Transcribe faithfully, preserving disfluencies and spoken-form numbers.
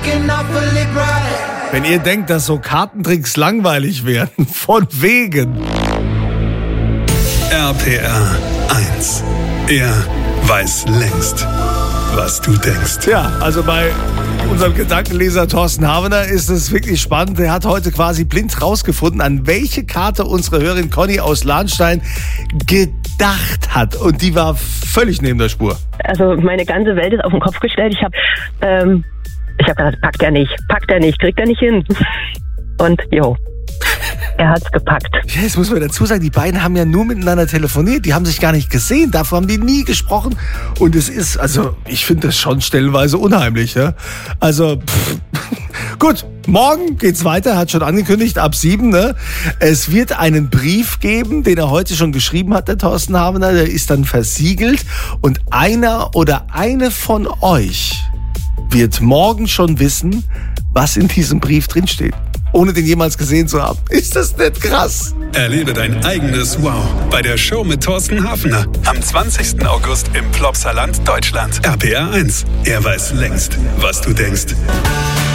Wenn ihr denkt, dass so Kartentricks langweilig werden, von wegen. R P R eins. Er weiß längst, was du denkst. Ja, also bei unserem Gedankenleser Thorsten Havener ist es wirklich spannend. Er hat heute quasi blind rausgefunden, an welche Karte unsere Hörerin Conny aus Lahnstein gedacht hat. Und die war völlig neben der Spur. Also meine ganze Welt ist auf den Kopf gestellt. Ich habe ähm, ich hab gedacht, packt er nicht, packt er nicht, kriegt er nicht hin. Und jo, er hat's gepackt. Ja, jetzt muss man dazu sagen, die beiden haben ja nur miteinander telefoniert. Die haben sich gar nicht gesehen. Davor haben die nie gesprochen. Und es ist, also ich finde das schon stellenweise unheimlich. Ja? Also, pff. Gut, morgen geht's weiter, hat schon angekündigt, ab sieben. Ne? Es wird einen Brief geben, den er heute schon geschrieben hat, der Thorsten Havener. Der ist dann versiegelt. Und einer oder eine von euch wird morgen schon wissen, was in diesem Brief drinsteht, ohne den jemals gesehen zu haben. Ist das nicht krass? Erlebe dein eigenes Wow bei der Show mit Thorsten Havener am zwanzigsten August im Plopsaland, Deutschland. R P R eins. Er weiß längst, was du denkst.